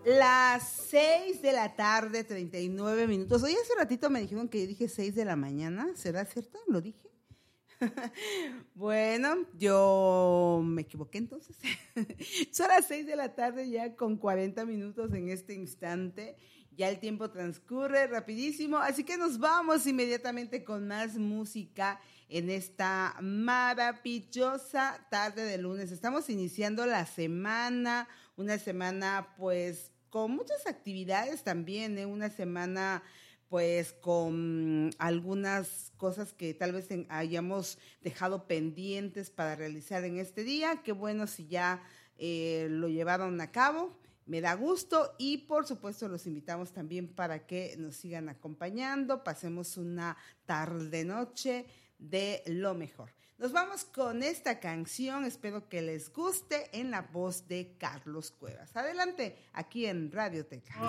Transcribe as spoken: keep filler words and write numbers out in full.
Las seis de la tarde, treinta y nueve minutos. Oye, hace ratito me dijeron que yo dije seis de la mañana. ¿Será cierto? ¿Lo dije? Bueno, yo me equivoqué entonces. Son las seis de la tarde ya con cuarenta minutos en este instante. Ya el tiempo transcurre rapidísimo, así que nos vamos inmediatamente con más música en esta maravillosa tarde de lunes. Estamos iniciando la semana, una semana pues con muchas actividades también, ¿eh? Una semana pues con algunas cosas que tal vez hayamos dejado pendientes para realizar en este día. Qué bueno si ya eh, lo llevaron a cabo. Me da gusto y por supuesto los invitamos también para que nos sigan acompañando, pasemos una tarde-noche de lo mejor. Nos vamos con esta canción, espero que les guste, en la voz de Carlos Cuevas. Adelante, aquí en Radioteca.